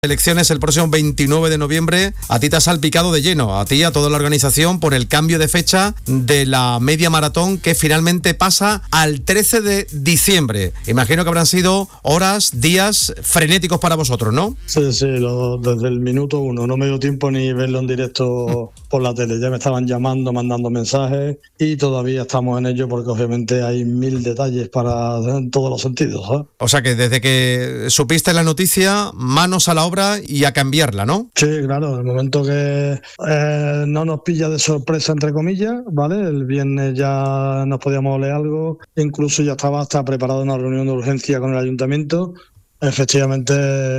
Elecciones el próximo 29 de noviembre, a ti te ha salpicado de lleno, a ti y a toda la organización, por el cambio de fecha de la media maratón que finalmente pasa al 13 de diciembre. Imagino que habrán sido horas, días frenéticos para vosotros, ¿no? Sí, desde el minuto uno. No me dio tiempo ni verlo en directo por la tele. Ya me estaban llamando, mandando mensajes y todavía estamos en ello porque obviamente hay 1000 detalles en todos los sentidos, ¿eh? O sea que desde que supiste la noticia, manos a la obra y a cambiarla, ¿no? Sí, claro, en el momento que no nos pilla de sorpresa, entre comillas, ¿vale? El viernes ya nos podíamos oler algo, incluso ya estaba hasta preparada una reunión de urgencia con el ayuntamiento. Efectivamente,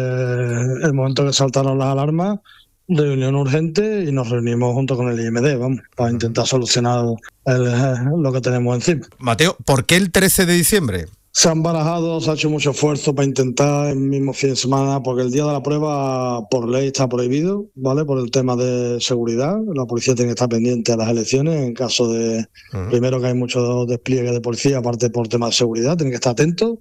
el momento que saltaron las alarmas, reunión urgente y nos reunimos junto con el IMD, para intentar solucionar lo que tenemos encima. Mateo, ¿por qué el 13 de diciembre? Se han barajado, se ha hecho mucho esfuerzo para intentar el mismo fin de semana, porque el día de la prueba por ley está prohibido, ¿vale? Por el tema de seguridad. La policía tiene que estar pendiente a las elecciones en caso de, primero, que hay mucho despliegue de policía, aparte por tema de seguridad, tiene que estar atento.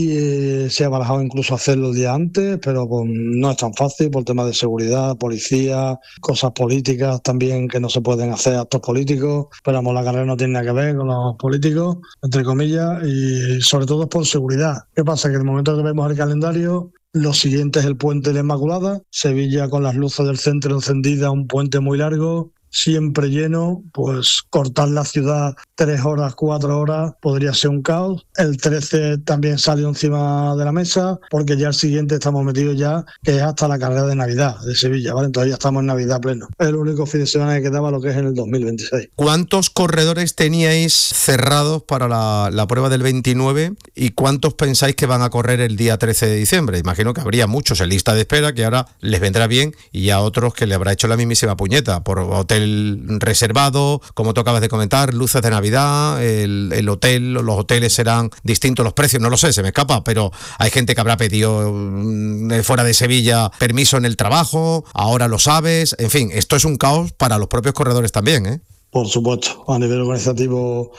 Y se ha barajado incluso hacerlo el día antes, pero no es tan fácil por tema de seguridad, policía, cosas políticas también que no se pueden hacer, actos políticos. Pero vamos, la carrera no tiene nada que ver con los políticos, entre comillas, y sobre todo es por seguridad. ¿Qué pasa? Que en el momento que vemos el calendario, lo siguiente es el Puente de la Inmaculada, Sevilla con las luces del centro encendidas, un puente muy largo, siempre lleno, pues cortar la ciudad 3 horas, 4 horas podría ser un caos. El 13 también salió encima de la mesa, porque ya el siguiente estamos metidos ya, que es hasta la carrera de Navidad de Sevilla, ¿vale? Entonces ya estamos en Navidad pleno. Es el único fin de semana que quedaba lo que es en el 2026. ¿Cuántos corredores teníais cerrados para la prueba del 29 y cuántos pensáis que van a correr el día 13 de diciembre? Imagino que habría muchos en lista de espera que ahora les vendrá bien y a otros que le habrá hecho la mismísima puñeta por hotel reservado, como tú acabas de comentar, luces de Navidad, el hotel, los hoteles serán distintos, los precios, no lo sé, se me escapa, pero hay gente que habrá pedido fuera de Sevilla permiso en el trabajo, ahora lo sabes, en fin, esto es un caos para los propios corredores también, ¿eh? Por supuesto, a nivel organizativo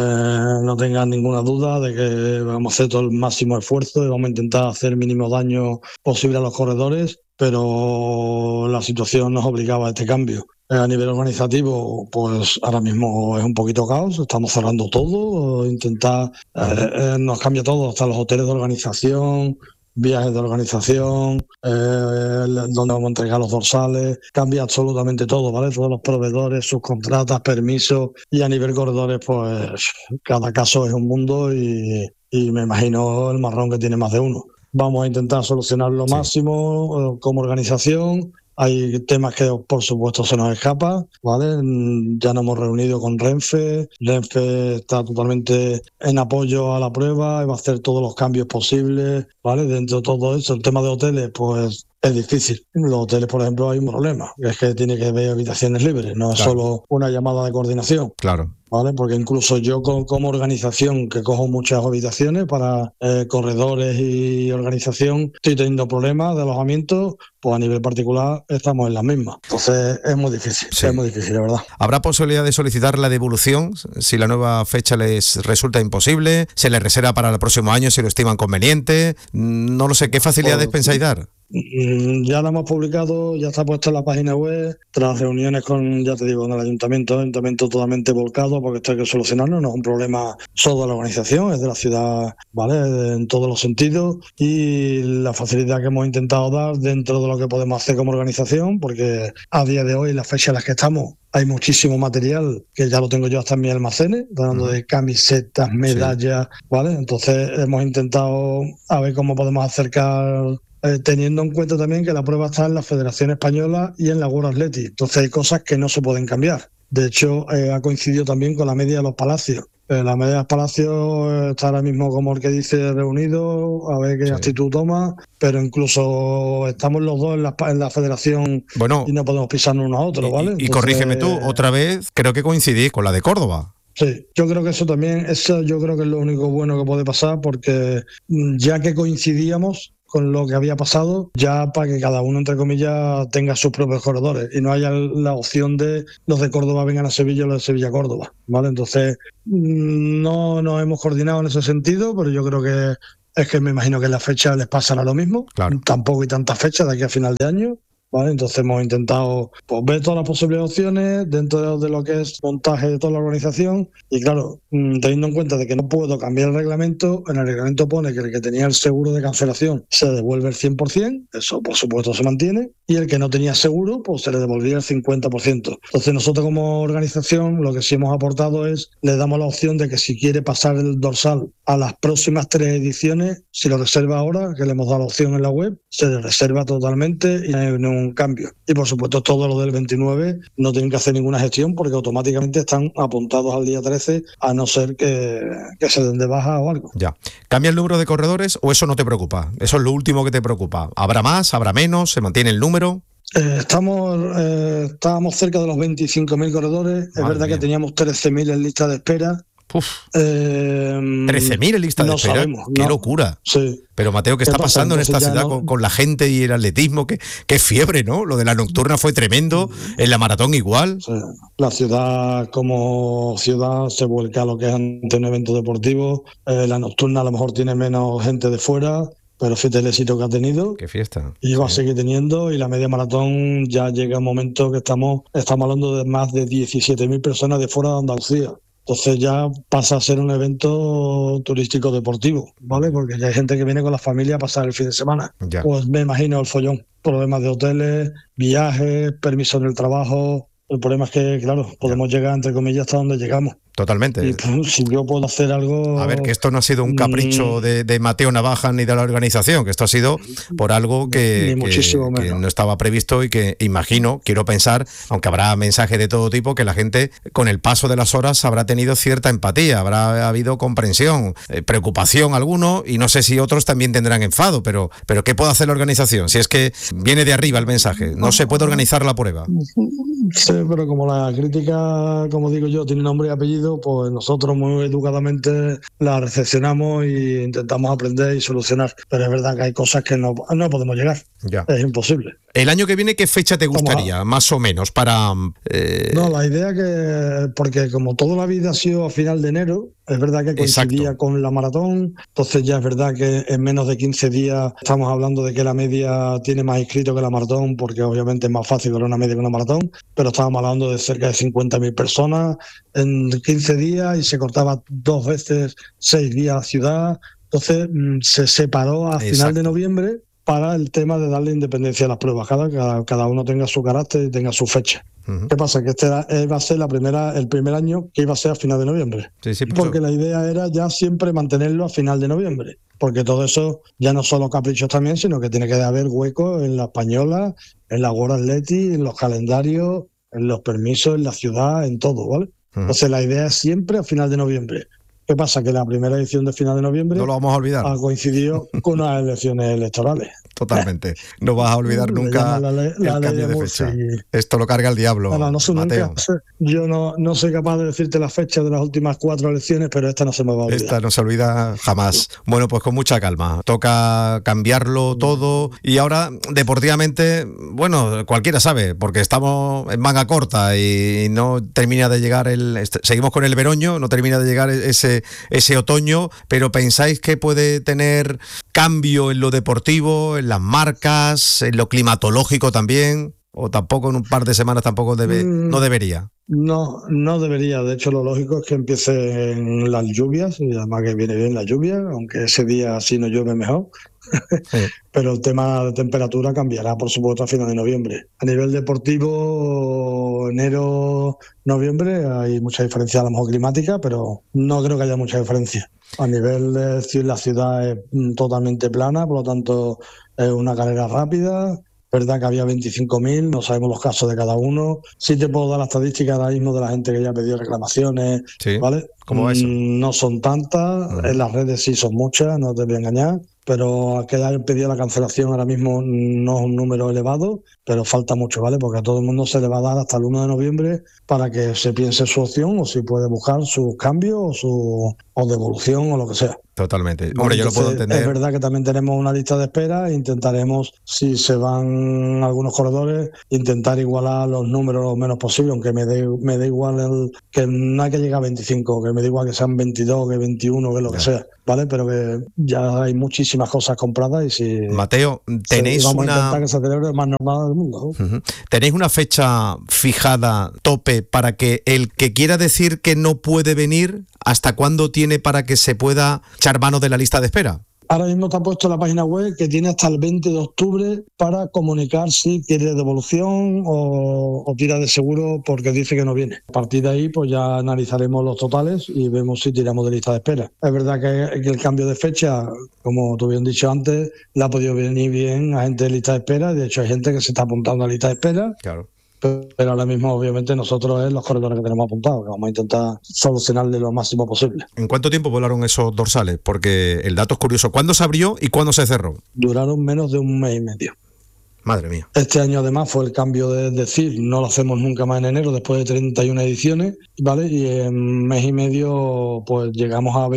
no tengan ninguna duda de que vamos a hacer todo el máximo esfuerzo y vamos a intentar hacer el mínimo daño posible a los corredores, pero la situación nos obligaba a este cambio. A nivel organizativo, pues ahora mismo es un poquito caos, estamos cerrando todo, nos cambia todo, hasta los hoteles de organización, viajes de organización, donde vamos a entregar los dorsales, cambia absolutamente todo, ¿vale? Todos los proveedores, sus contratas, permisos, y a nivel corredores, pues cada caso es un mundo y me imagino el marrón que tiene más de uno. Vamos a intentar solucionar lo máximo como organización. Hay temas que, por supuesto, se nos escapan, ¿vale? Ya nos hemos reunido con Renfe. Renfe está totalmente en apoyo a la prueba y va a hacer todos los cambios posibles, ¿vale? Dentro de todo eso, el tema de hoteles, pues es difícil. En los hoteles, por ejemplo, hay un problema, que es que tiene que haber habitaciones libres, no es solo una llamada de coordinación. Claro. ¿Vale? Porque incluso yo como organización, que cojo muchas habitaciones para corredores y organización, estoy teniendo problemas de alojamiento, pues a nivel particular estamos en las mismas. Entonces es muy difícil, es muy difícil, la verdad. ¿Habrá posibilidad de solicitar la devolución si la nueva fecha les resulta imposible? ¿Se les reserva para el próximo año si lo estiman conveniente? No lo sé, ¿qué facilidades pensáis dar? Ya la hemos publicado, ya está puesto en la página web, tras reuniones con, ya te digo, con el ayuntamiento totalmente volcado, porque esto hay que solucionarlo, no es un problema solo de la organización, es de la ciudad, ¿vale? En todos los sentidos, y la facilidad que hemos intentado dar dentro de lo que podemos hacer como organización, porque a día de hoy, las fechas en las que estamos, hay muchísimo material que ya lo tengo yo hasta en mis almacenes, hablando de camisetas, medallas, ¿vale? Entonces hemos intentado a ver cómo podemos acercar, teniendo en cuenta también que la prueba está en la Federación Española y en la World Athletic. Entonces hay cosas que no se pueden cambiar. De hecho, ha coincidido también con la media de los palacios. La media de los palacios está ahora mismo, como el que dice, reunido, a ver qué actitud toma, pero incluso estamos los dos en la federación, y no podemos pisarnos unos a otros, ¿vale? Y corrígeme tú, otra vez, creo que coincidís con la de Córdoba. Sí, yo creo que eso yo creo que es lo único bueno que puede pasar, porque ya que coincidíamos con lo que había pasado, ya para que cada uno, entre comillas, tenga sus propios corredores y no haya la opción de los de Córdoba vengan a Sevilla o los de Sevilla a Córdoba, ¿vale? Entonces, no nos hemos coordinado en ese sentido, pero yo creo que es que me imagino que en la fecha les pasará lo mismo. Claro. Tampoco hay tantas fechas de aquí a final de año. ¿Vale? Entonces hemos intentado pues, ver todas las posibles opciones dentro de lo que es montaje de toda la organización y claro, teniendo en cuenta de que no puedo cambiar el reglamento, en el reglamento pone que el que tenía el seguro de cancelación se devuelve el 100%, eso por supuesto se mantiene, y el que no tenía seguro pues se le devolvía el 50%. Entonces nosotros como organización lo que sí hemos aportado es, le damos la opción de que si quiere pasar el dorsal a las próximas 3 ediciones, si lo reserva ahora, que le hemos dado la opción en la web, se le reserva totalmente y no hay un cambio. Y por supuesto todo lo del 29 no tienen que hacer ninguna gestión porque automáticamente están apuntados al día 13 a no ser que se den de baja o algo. Ya. ¿Cambia el número de corredores o eso no te preocupa? Eso es lo último que te preocupa. ¿Habrá más? ¿Habrá menos? ¿Se mantiene el número? Estábamos cerca de los 25.000 corredores. Es verdad que teníamos 13.000 en lista de espera. 13.000 en lista de espera. Sabemos, ¡Qué locura! Sí. Pero Mateo, ¿qué está pasando en esta ciudad con la gente y el atletismo? Qué fiebre, ¿no? Lo de la nocturna fue tremendo, en la maratón igual. Sí. La ciudad como ciudad se vuelca a lo que es ante un evento deportivo. La nocturna a lo mejor tiene menos gente de fuera, pero fíjate el éxito que ha tenido. ¡Qué fiesta! Y va a seguir teniendo, y la media maratón ya llega un momento que estamos hablando de más de 17.000 personas de fuera de Andalucía. Entonces ya pasa a ser un evento turístico deportivo, ¿vale? Porque ya hay gente que viene con la familia a pasar el fin de semana. Ya. Pues me imagino el follón. Problemas de hoteles, viajes, permisos en el trabajo. El problema es que, claro, podemos llegar, entre comillas, hasta donde llegamos. Totalmente. Y pues, si yo puedo hacer algo... A ver, que esto no ha sido un capricho de Mateo Navaja ni de la organización, que esto ha sido por algo que no estaba previsto y que imagino, quiero pensar, aunque habrá mensajes de todo tipo, que la gente con el paso de las horas habrá tenido cierta empatía, habrá habido comprensión, preocupación alguno, y no sé si otros también tendrán enfado, pero ¿qué puede hacer la organización? Si es que viene de arriba el mensaje, no se puede organizar la prueba. Sí, pero como la crítica, como digo yo, tiene nombre y apellido, pues nosotros muy educadamente la recepcionamos e intentamos aprender y solucionar. Pero es verdad que hay cosas que no podemos llegar. Ya. Es imposible. ¿El año que viene qué fecha te gustaría, más o menos, para...? No, la idea que... Porque como toda la vida ha sido a final de enero, es verdad que coincidía con la maratón, entonces ya es verdad que en menos de 15 días estamos hablando de que la media tiene más inscritos que la maratón, porque obviamente es más fácil ver una media que una maratón, pero estábamos hablando de cerca de 50.000 personas en 15 días y se cortaba 2 veces 6 días la ciudad. Entonces se separó a final de noviembre para el tema de darle independencia a las pruebas, cada uno tenga su carácter y tenga su fecha. ¿Qué pasa? Que este va a ser el primer año que iba a ser a final de noviembre. Sí, porque la idea era ya siempre mantenerlo a final de noviembre. Porque todo eso ya no solo caprichos también, sino que tiene que haber hueco en la española, en la World Athletic, en los calendarios, en los permisos, en la ciudad, en todo, ¿vale? Entonces la idea es siempre a final de noviembre. ¿Qué pasa? Que la primera edición de final de noviembre no lo vamos a olvidar. Ha coincidido con las elecciones electorales. Totalmente. No vas a olvidar nunca el cambio de fecha. Esto lo carga el diablo, Mateo. Yo no soy capaz de decirte la fecha de las últimas 4 elecciones, pero esta no se me va a olvidar. Esta no se olvida jamás. Bueno, pues con mucha calma. Toca cambiarlo todo. Y ahora, deportivamente, bueno, cualquiera sabe, porque estamos en manga corta y no termina de llegar seguimos con el veroño, no termina de llegar ese otoño, pero ¿pensáis que puede tener cambio en lo deportivo, en las marcas, en lo climatológico también? ¿O tampoco en un par de semanas tampoco no debería? No debería. De hecho, lo lógico es que empiecen las lluvias, y además que viene bien la lluvia, aunque ese día así no llueve mejor. Sí. Pero el tema de temperatura cambiará, por supuesto, a final de noviembre. A nivel deportivo, enero, noviembre, hay mucha diferencia a lo mejor climática, pero no creo que haya mucha diferencia. A nivel de la ciudad es totalmente plana, por lo tanto es una carrera rápida. Verdad que había 25.000, no sabemos los casos de cada uno. Sí te puedo dar la estadística ahora mismo de la gente que ya ha pedido reclamaciones, sí. ¿Vale? ¿Cómo va eso? No son tantas, en las redes sí son muchas, no te voy a engañar, pero que hayan pedido la cancelación ahora mismo no es un número elevado, pero falta mucho, ¿vale? Porque a todo el mundo se le va a dar hasta el 1 de noviembre para que se piense su opción o si puede buscar sus cambios o devolución o lo que sea. Totalmente. Hombre, yo lo puedo entender. Es verdad que también tenemos una lista de espera e intentaremos, si se van algunos corredores, intentar igualar los números lo menos posible, aunque me da igual que no hay que llegar a 25, que me da igual que sean 22, que 21, que lo que sea. ¿vale? Pero que ya hay muchísimas cosas compradas y si... Mateo, tenéis vamos a intentar que se celebre el más normal del mundo, ¿no? Uh-huh. ¿Tenéis una fecha fijada, tope, para que el que quiera decir que no puede venir, hasta cuándo tiene para que se pueda echar mano de la lista de espera? Ahora mismo está puesto en la página web que tiene hasta el 20 de octubre para comunicar si quiere devolución o tira de seguro porque dice que no viene. A partir de ahí pues ya analizaremos los totales y vemos si tiramos de lista de espera. Es verdad que el cambio de fecha, como tú bien dicho antes, le ha podido venir bien a gente de lista de espera. De hecho hay gente que se está apuntando a lista de espera. Claro. Pero ahora mismo obviamente nosotros es los corredores que tenemos apuntados, que vamos a intentar solucionarle lo máximo posible. ¿En cuánto tiempo volaron esos dorsales? Porque el dato es curioso. ¿Cuándo se abrió y cuándo se cerró? Duraron menos de un mes y medio. Madre mía. Este año además fue el cambio de decir, no lo hacemos nunca más en enero después de 31 ediciones, ¿vale? Y en mes y medio pues llegamos a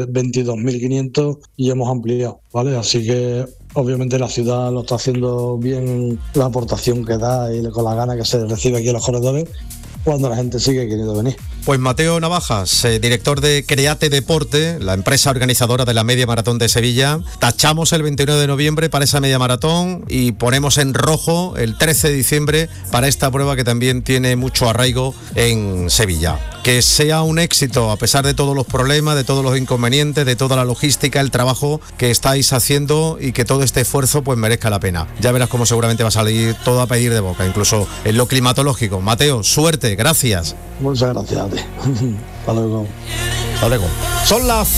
22.500 y hemos ampliado, ¿vale? Así que obviamente la ciudad lo está haciendo bien, la aportación que da y con la gana que se recibe aquí en los corredores cuando la gente sigue queriendo venir. Pues Mateo Navajas, director de Create Deporte, la empresa organizadora de la Media Maratón de Sevilla. Tachamos el 29 de noviembre para esa media maratón y ponemos en rojo el 13 de diciembre para esta prueba que también tiene mucho arraigo en Sevilla. Que sea un éxito a pesar de todos los problemas, de todos los inconvenientes, de toda la logística, el trabajo que estáis haciendo y que todo este esfuerzo pues merezca la pena. Ya verás cómo seguramente va a salir todo a pedir de boca, incluso en lo climatológico. Mateo, suerte, gracias. Muchas gracias a ti. Hasta luego. Hasta luego. Son las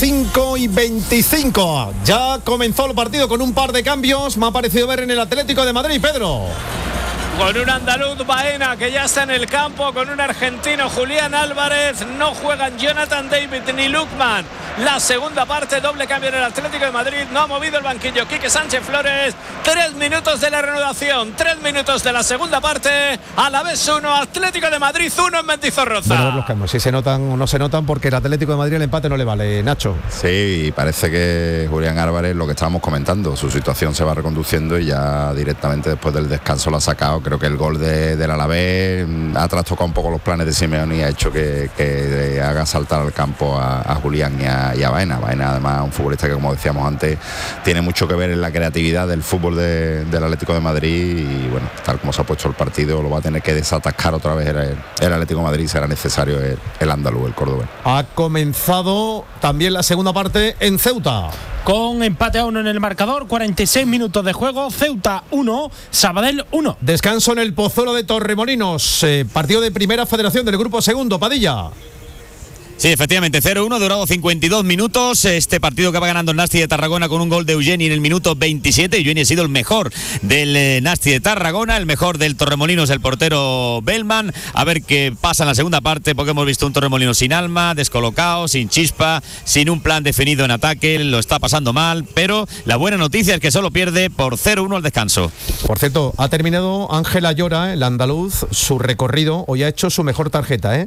5:25. Ya comenzó el partido con un par de cambios. Me ha parecido ver en el Atlético de Madrid, Pedro. Con un andaluz, Baena, que ya está en el campo, con un argentino, Julián Álvarez. No juegan Jonathan David ni Lukman. La segunda parte, doble cambio en el Atlético de Madrid. No ha movido el banquillo Quique Sánchez Flores. 3 minutos de la reanudación, 3 minutos de la segunda parte. Alavés 1, Atlético de Madrid 1 en Mendizorroza. Bueno, los cambios, si se notan o no se notan, porque el Atlético de Madrid el empate no le vale, Nacho. Sí, y parece que Julián Álvarez, lo que estábamos comentando, su situación se va reconduciendo y ya directamente después del descanso lo ha sacado. Creo que el gol del Alavés ha trastocado un poco los planes de Simeone y ha hecho que haga saltar al campo a Julián y a Baena. Baena, además, un futbolista que, como decíamos antes, tiene mucho que ver en la creatividad del fútbol del Atlético de Madrid y, bueno, tal como se ha puesto el partido, lo va a tener que desatascar otra vez el Atlético de Madrid. Será necesario el andaluz, el cordobés. Ha comenzado también la segunda parte en Ceuta. Con empate a 1 en el marcador, 46 minutos de juego, Ceuta 1, Sabadell 1. Descanso en el Pozuelo de Torremolinos, partido de Primera Federación del Grupo Segundo, Padilla. Sí, efectivamente, 0-1, durado 52 minutos. Este partido que va ganando el Nasti de Tarragona con un gol de Eugeni en el minuto 27. Eugeni ha sido el mejor del Nasti de Tarragona, el mejor del Torremolinos, el portero Bellman. A ver qué pasa en la segunda parte, porque hemos visto un Torremolinos sin alma, descolocado, sin chispa, sin un plan definido en ataque. Lo está pasando mal, pero la buena noticia es que solo pierde por 0-1 al descanso. Por cierto, ha terminado Ángel Ayora, el andaluz, su recorrido. Hoy ha hecho su mejor tarjeta,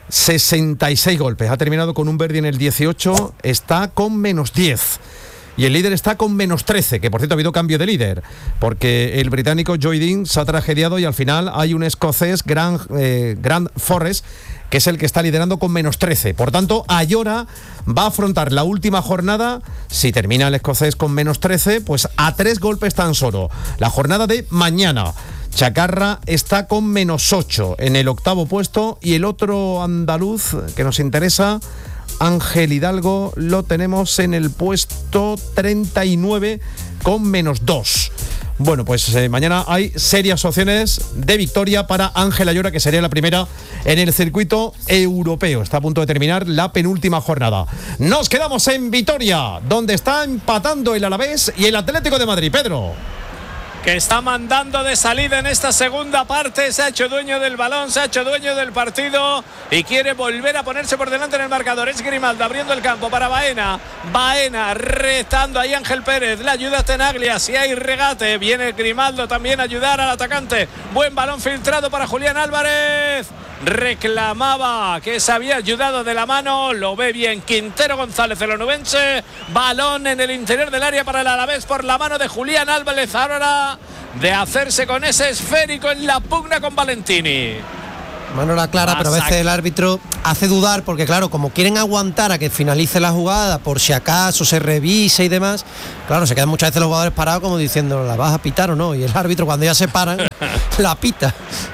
66 golpes, ha terminado con un Verdi en el 18, está con menos 10 y el líder está con menos 13, que por cierto ha habido cambio de líder porque el británico Joy Dean se ha tragediado y al final hay un escocés Grant Forrest que es el que está liderando con menos 13. Por tanto, Ayora va a afrontar la última jornada, si termina el escocés con menos 13, pues a 3 golpes tan solo. La jornada de mañana. Chacarra está con menos 8 en el octavo puesto y el otro andaluz que nos interesa, Ángel Hidalgo, lo tenemos en el puesto 39 con menos 2. Bueno, pues mañana hay serias opciones de victoria para Ángel Ayora, que sería la primera en el circuito europeo. Está a punto de terminar la penúltima jornada. Nos quedamos en Vitoria, donde está empatando el Alavés y el Atlético de Madrid. Pedro. Que está mandando de salida en esta segunda parte, se ha hecho dueño del balón, se ha hecho dueño del partido y quiere volver a ponerse por delante en el marcador. Es Grimaldo abriendo el campo para Baena, retando ahí Ángel Pérez, la ayuda a Tenaglia, si hay regate, viene Grimaldo también a ayudar al atacante, buen balón filtrado para Julián Álvarez. Reclamaba que se había ayudado de la mano, lo ve bien Quintero González, el onubense. Balón en el interior del área para el Alavés por la mano de Julián Álvarez, ahora de hacerse con ese esférico en la pugna con Valentini. Mano la clara, pero a veces el árbitro hace dudar porque, claro, como quieren aguantar a que finalice la jugada por si acaso se revise y demás, claro, se quedan muchas veces los jugadores parados como diciendo, ¿la vas a pitar o no? Y el árbitro, cuando ya se paran, la pita.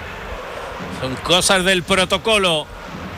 Son cosas del protocolo.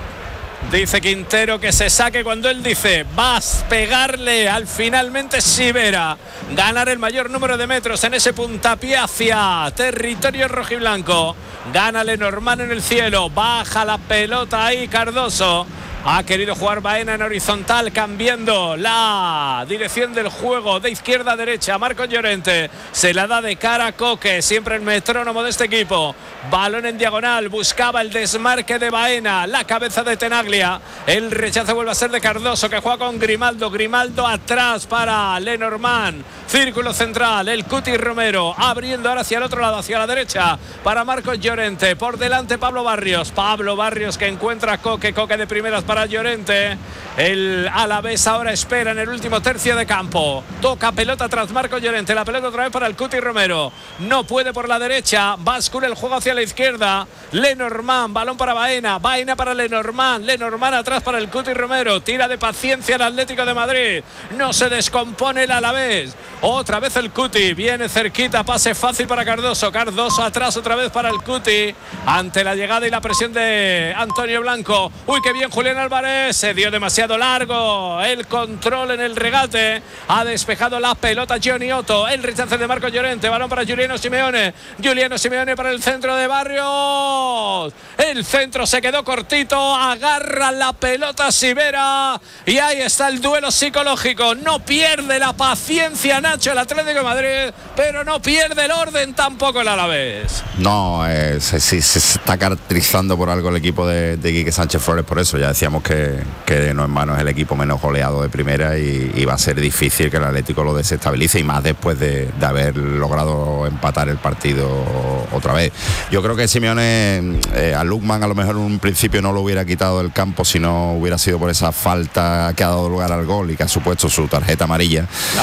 Dice Quintero que se saque cuando él dice vas a pegarle al finalmente Sivera, ganar el mayor número de metros en ese puntapié hacia territorio rojiblanco. Gana Lenormand en el cielo, baja la pelota ahí Cardoso. Ha querido jugar Baena en horizontal, cambiando la dirección del juego de izquierda a derecha. Marcos Llorente se la da de cara a Coque, siempre el metrónomo de este equipo. Balón en diagonal, buscaba el desmarque de Baena, la cabeza de Tenaglia. El rechazo vuelve a ser de Cardoso, que juega con Grimaldo. Grimaldo atrás para Lenormand. Círculo central, el Cuti Romero abriendo ahora hacia el otro lado, hacia la derecha para Marcos Llorente. Por delante Pablo Barrios. Pablo Barrios que encuentra a Coque. Coque de primeras para Llorente. El Alavés ahora espera en el último tercio de campo. Toca pelota tras Marcos Llorente. La pelota otra vez para el Cuti Romero. No puede por la derecha. Bascula el juego hacia la izquierda. Lenormand, balón para Baena. Baena para Lenormand. Lenormand atrás para el Cuti Romero. Tira de paciencia el Atlético de Madrid. No se descompone el Alavés. Otra vez el Cuti. Viene cerquita. Pase fácil para Cardoso. Cardoso atrás otra vez para el Cuti. Ante la llegada y la presión de Antonio Blanco. Uy, qué bien Julián Álvarez. Se dio demasiado largo el control en el regate. Ha despejado la pelota Johnny Otto. El rechazo de Marcos Llorente. Balón para Juliano Simeone. Juliano Simeone para el centro de Barrios. El centro se quedó cortito. Agarra la pelota Sivera. Y ahí está el duelo psicológico. No pierde la paciencia Nacho el Atlético de Madrid, pero no pierde el orden tampoco el Alavés. No, se está caracterizando por algo el equipo de Quique Sánchez Flores. Por eso ya decíamos que no en mano es el equipo menos goleado de primera y va a ser difícil que el Atlético lo desestabilice, y más después de haber logrado empatar el partido otra vez. Yo creo que Simeone a Lukman a lo mejor en un principio no lo hubiera quitado del campo si no hubiera sido por esa falta que ha dado lugar al gol y que ha supuesto su tarjeta amarilla.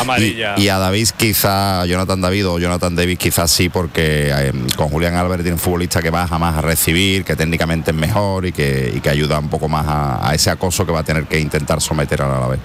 Y a David quizá, a Jonathan David o Jonathan Davis quizás sí, porque con Julián Álvarez tiene un futbolista que baja más a recibir, que técnicamente es mejor y que ayuda un poco más a ese acoso que va a tener que intentar someter a la vez.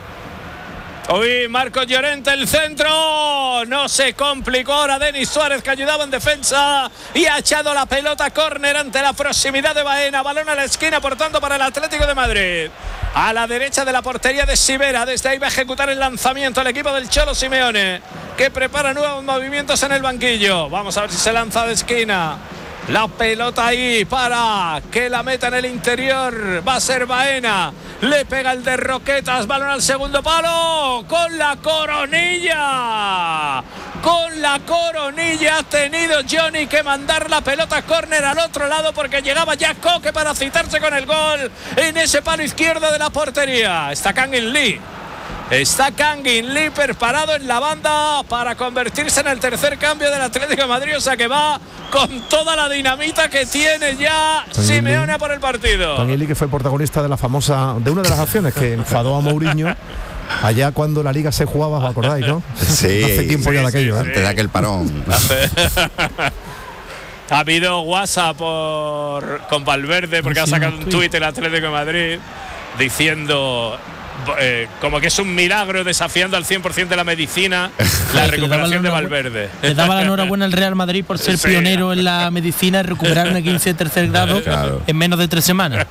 Hoy Marcos Llorente, el centro, no se complicó ahora Denis Suárez, que ayudaba en defensa y ha echado la pelota córner ante la proximidad de Baena. Balón a la esquina, por tanto, para el Atlético de Madrid. A la derecha de la portería de Sivera. Desde ahí va a ejecutar el lanzamiento el equipo del Cholo Simeone, que prepara nuevos movimientos en el banquillo. Vamos a ver si se lanza de esquina. La pelota ahí para que la meta en el interior. Va a ser Baena. Le pega el de Roquetas. Balón al segundo palo. Con la coronilla. Con la coronilla ha tenido Johnny que mandar la pelota a córner al otro lado, porque llegaba ya Coque para citarse con el gol en ese palo izquierdo de la portería. Está Kangin Lee. Está Kangin Lee preparado en la banda para convertirse en el tercer cambio del Atlético de Madrid. O sea que va con toda la dinamita que tiene ya Simeone por el partido. Kangin Lee, que fue protagonista de una de las acciones que enfadó a Mourinho allá cuando la liga se jugaba, ¿os acordáis, no? Sí, hace tiempo ya de aquello, antes de aquel parón. Ha habido WhatsApp con Valverde, porque ha sacado un tuit el Atlético de Madrid diciendo como que es un milagro, desafiando al 100% de la medicina la recuperación de Valverde. Le daba la enhorabuena al Real Madrid por ser pionero en la medicina y recuperar una 15 de tercer grado en menos de 3 semanas.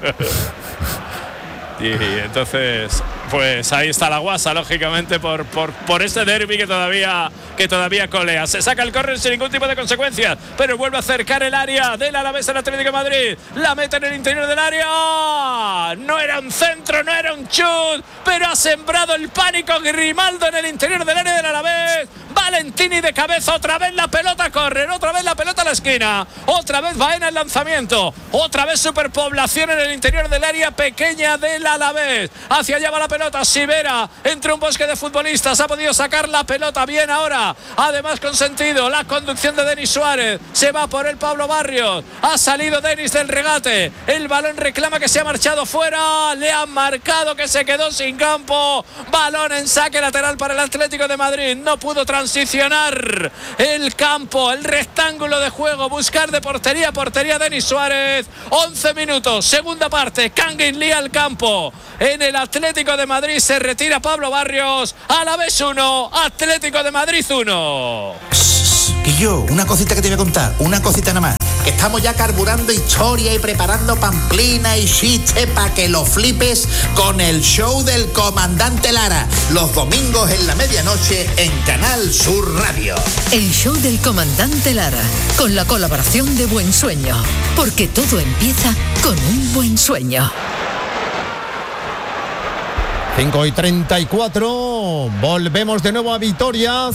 Y entonces, pues ahí está la guasa, lógicamente, por ese derbi que todavía colea. Se saca el córner sin ningún tipo de consecuencias, pero vuelve a acercar el área del Alavés al Atlético de Madrid. La mete en el interior del área. No era un centro, no era un chut, pero ha sembrado el pánico Grimaldo en el interior del área del Alavés. Valentini de cabeza, otra vez la pelota a córner, otra vez la pelota a la esquina, otra vez Baena el lanzamiento, otra vez superpoblación en el interior del área pequeña del Alavés. Hacia allá va la pelota, Sivera entre un bosque de futbolistas, ha podido sacar la pelota bien ahora, además con sentido, la conducción de Denis Suárez, se va por el Pablo Barrios, ha salido Denis del regate, el balón reclama que se ha marchado fuera, le han marcado que se quedó sin campo, balón en saque lateral para el Atlético de Madrid, no pudo transitar reposicionar el campo, el rectángulo de juego, buscar de portería a portería Denis Suárez. 11 minutos, segunda parte, Kangin Lee al campo. En el Atlético de Madrid se retira Pablo Barrios. Alavés 1, Atlético de Madrid 1. Guillo, una cosita que te voy a contar, una cosita nada más. Que estamos ya carburando historia y preparando pamplina y chistes para que lo flipes con el show del Comandante Lara. Los domingos en la medianoche en Canal Sur Radio. El show del Comandante Lara, con la colaboración de Buen Sueño. Porque todo empieza con un buen sueño. 5:34, volvemos de nuevo a Vitoria,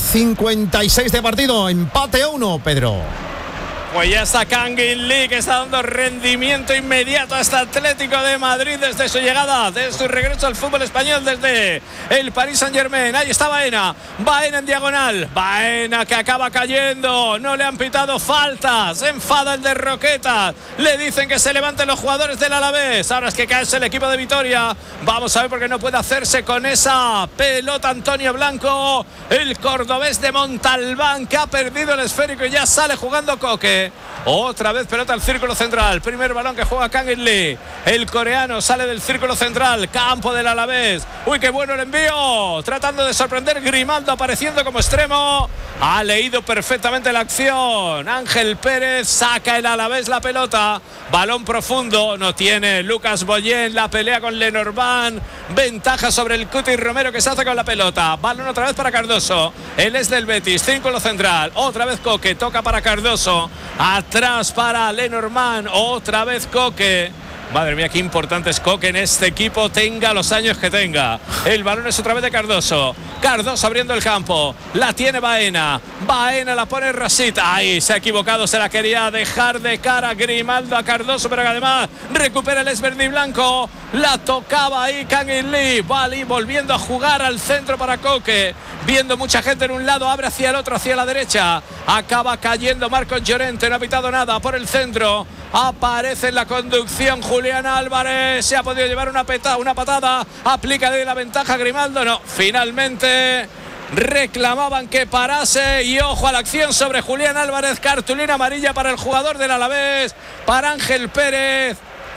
56 de partido, empate 1, Pedro. Pues ya está Kangin Lee, que está dando rendimiento inmediato a este Atlético de Madrid desde su llegada, desde su regreso al fútbol español, desde el Paris Saint-Germain. Ahí está Baena en diagonal, Baena que acaba cayendo, no le han pitado falta, se enfada el de Roquetas, le dicen que se levanten los jugadores del Alavés. Ahora es que cae el equipo de Vitoria, vamos a ver por qué no puede hacerse con esa pelota Antonio Blanco, el cordobés de Montalbán, que ha perdido el esférico y ya sale jugando Coque. Otra vez pelota al círculo central, primer balón que juega Kangin Lee, el coreano sale del círculo central, campo del Alavés. Uy, qué bueno el envío, tratando de sorprender Grimaldo, apareciendo como extremo, ha leído perfectamente la acción. Ángel Pérez saca el Alavés la pelota, balón profundo, no tiene Lucas Boyén, la pelea con Lenormand, ventaja sobre el Cuti Romero, que se hace con la pelota. Balón otra vez para Cardoso, él es del Betis, círculo central, otra vez Coque, toca para Cardoso, atrás para Lenormand, otra vez Coque. Madre mía, qué importante es Coque en este equipo, tenga los años que tenga. El balón es otra vez de Cardoso. Cardoso abriendo el campo. La tiene Baena. Baena la pone Rasita. Ahí se ha equivocado, se la quería dejar de cara Grimaldo a Cardoso, pero además recupera el esverde y blanco. La tocaba ahí Kangin Lee. Vale, volviendo a jugar al centro para Coque. Viendo mucha gente en un lado, abre hacia el otro, hacia la derecha. Acaba cayendo Marcos Llorente, no ha pitado nada por el centro. Aparece en la conducción Julián Álvarez, se ha podido llevar una patada, aplica de la ventaja Grimaldo, no, finalmente reclamaban que parase y ojo a la acción sobre Julián Álvarez, cartulina amarilla para el jugador del Alavés, para Ángel Pérez.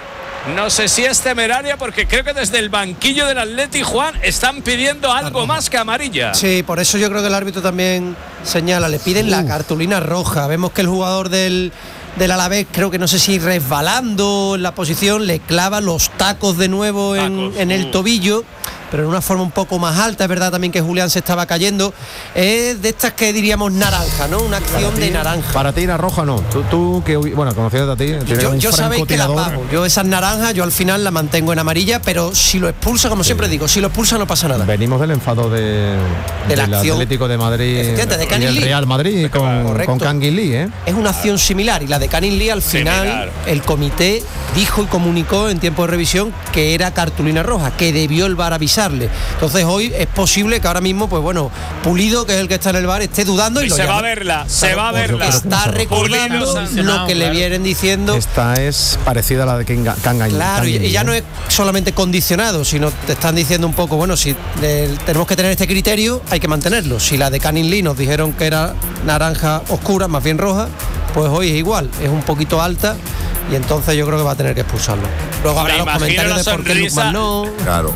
No sé si es temeraria porque creo que desde el banquillo del Atleti, Juan, están pidiendo algo más que amarilla. Sí, por eso yo creo que el árbitro también señala, le piden la cartulina roja. Vemos que el jugador del Alavés, creo que no sé si resbalando en la posición, le clava los tacos de nuevo en el tobillo, pero en una forma un poco más alta. Es verdad también que Julián se estaba cayendo. Es de estas que diríamos naranja, ¿no? Una acción de naranja. Para ti era roja, no. Tú que, bueno, conociendo a ti, yo sabéis que la pago. Yo esas naranjas, yo al final la mantengo en amarilla, pero si lo expulsa, como siempre digo, si lo expulsa no pasa nada. Venimos del enfado del Atlético de Madrid y el Real Madrid con Kangin Lee, ¿eh? Es una acción similar, y la de Kangin Lee al final el comité dijo y comunicó en tiempo de revisión que era cartulina roja, que debió el VAR avisarle. Entonces hoy es posible que ahora mismo, pues bueno, Pulido, que es el que está en el VAR, esté dudando y se va a verla, se va a verla. Está recordando lo que le vienen diciendo. Esta es parecida a la de Kangin Lee. Claro, y ya no es solamente condicionado, sino te están diciendo un poco, bueno, si tenemos que tener este criterio, hay que mantenerlo. Si la de Kangin Lee nos dijeron que era naranja oscura, más bien roja, pues hoy es igual, es un poquito alta, y entonces yo creo que va a tener que expulsarlo. Luego habrá los comentarios de por qué Lukman no.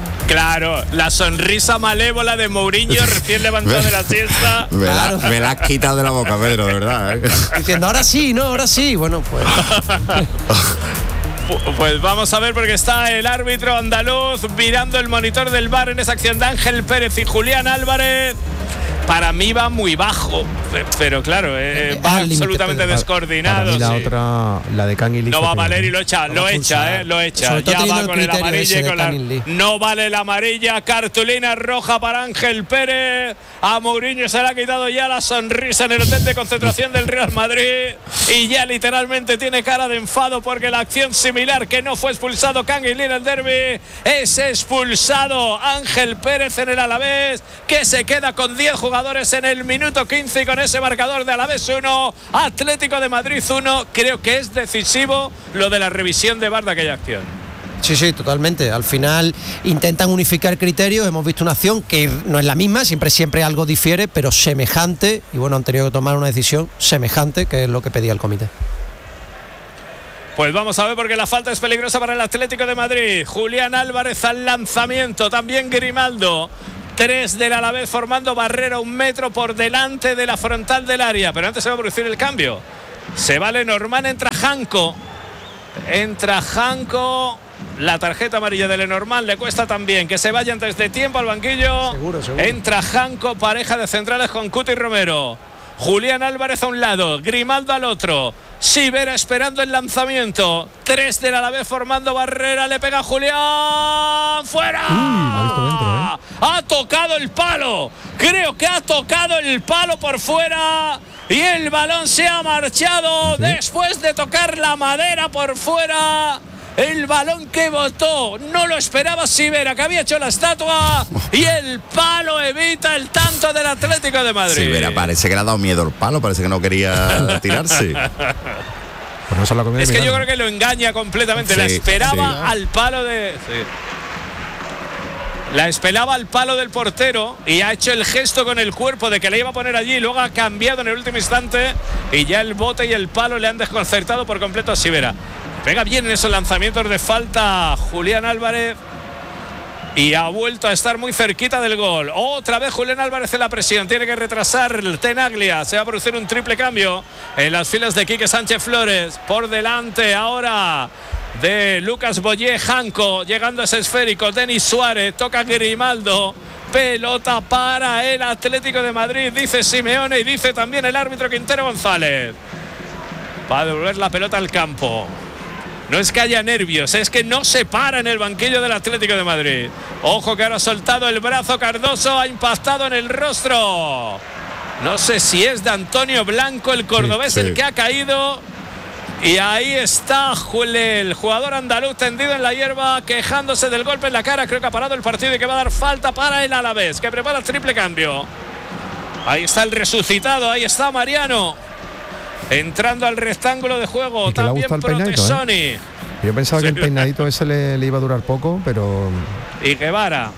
Claro, la sonrisa malévola de Mourinho recién levantado de la siesta. Me la has quitado de la boca, Pedro, de verdad, ¿eh? Diciendo, ahora sí, ¿no? Ahora sí. Bueno, pues. Pues vamos a ver, porque está el árbitro andaluz mirando el monitor del VAR en esa acción de Ángel Pérez y Julián Álvarez. Para mí va muy bajo, pero claro, va absolutamente descoordinado. La otra, la de Kangin Lee. No va a valer y lo echa. Ya va con el amarillo y con la. No vale la amarilla, cartulina roja para Ángel Pérez. A Mourinho se le ha quitado ya la sonrisa en el hotel de concentración del Real Madrid y ya literalmente tiene cara de enfado porque la acción similar que no fue expulsado Kangin Lee en el derbi, es expulsado Ángel Pérez en el Alavés, que se queda con 10 jugadores en el minuto 15 y con ese marcador de Alavés 1, Atlético de Madrid 1. Creo que es decisivo lo de la revisión de VAR de aquella acción. Sí, totalmente. Al final intentan unificar criterios. Hemos visto una acción que no es la misma, siempre algo difiere, pero semejante. Y bueno, han tenido que tomar una decisión semejante, que es lo que pedía el comité. Pues vamos a ver, porque la falta es peligrosa para el Atlético de Madrid. Julián Álvarez al lanzamiento, también Grimaldo. 3 del Alavés formando barrera 1 metro por delante de la frontal del área. Pero antes se va a producir el cambio. Se va Lenormand, entra Janko. La tarjeta amarilla de Lenormand le cuesta también que se vaya antes de tiempo al banquillo. Seguro. Entra Janko, pareja de centrales con Cuti y Romero. Julián Álvarez a un lado, Grimaldo al otro. Sivera esperando el lanzamiento. 3 del Alavés formando barrera. Le pega Julián. ¡Fuera! Lo ha visto dentro, Ha tocado el palo. Creo que ha tocado el palo por fuera. Y el balón se ha marchado después de tocar la madera por fuera. El balón que botó no lo esperaba Sivera, que había hecho la estatua, y el palo evita el tanto del Atlético de Madrid. Sivera parece que le ha dado miedo el palo, parece que no quería tirarse. Es que yo creo que lo engaña completamente. La esperaba al palo de... La esperaba al palo del portero y ha hecho el gesto con el cuerpo de que le iba a poner allí, y luego ha cambiado en el último instante y ya el bote y el palo le han desconcertado por completo a Sivera. Pega bien en esos lanzamientos de falta Julián Álvarez y ha vuelto a estar muy cerquita del gol. Otra vez Julián Álvarez en la presión, tiene que retrasar el Tenaglia. Se va a producir un triple cambio en las filas de Quique Sánchez Flores. Por delante ahora de Lucas Boyé, Janko, llegando a ese esférico, Denis Suárez, toca Grimaldo. Pelota para el Atlético de Madrid, dice Simeone y dice también el árbitro Quintero González. Va a devolver la pelota al campo. No es que haya nervios, es que no se para en el banquillo del Atlético de Madrid. Ojo que ahora ha soltado el brazo Cardoso, ha impactado en el rostro. No sé si es de Antonio Blanco, el cordobés, el que ha caído. Y ahí está el jugador andaluz tendido en la hierba, quejándose del golpe en la cara. Creo que ha parado el partido y que va a dar falta para el Alavés, que prepara el triple cambio. Ahí está el resucitado, ahí está Mariano. Entrando al rectángulo de juego, también Protesoni. Yo pensaba que el peinadito ese le iba a durar poco, pero... Y Guevara,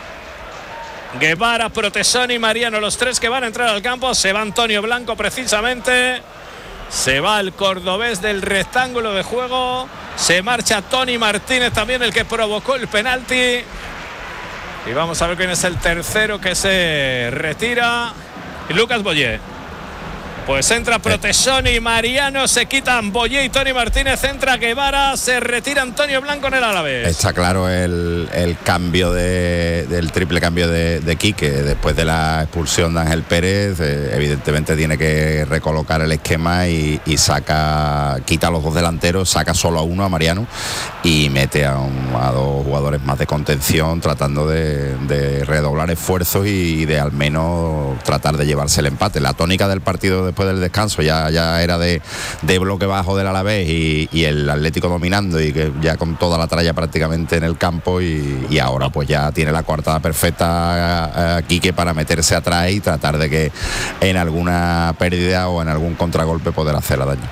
Protesoni y Mariano, los 3 que van a entrar al campo. Se va Antonio Blanco precisamente. Se va el cordobés del rectángulo de juego. Se marcha Tony Martínez, también el que provocó el penalti. Y vamos a ver quién es el tercero que se retira. Lucas Boyé. Pues entra Protesoni y Mariano, se quitan Boyé y Tony Martínez, entra Guevara, se retira Antonio Blanco en el Alavés. Está claro el cambio del triple cambio de Quique después de la expulsión de Ángel Pérez. Evidentemente tiene que recolocar el esquema y quita a los 2 delanteros, saca solo a uno, a Mariano, y mete a 2 jugadores más de contención, tratando de redoblar esfuerzos y de al menos tratar de llevarse el empate. La tónica del partido después del descanso ya era de bloque bajo del Alavés y el Atlético dominando, y que ya con toda la tralla prácticamente en el campo, y ahora pues ya tiene la coartada perfecta a Quique para meterse atrás y tratar de que en alguna pérdida o en algún contragolpe poder hacerle daño.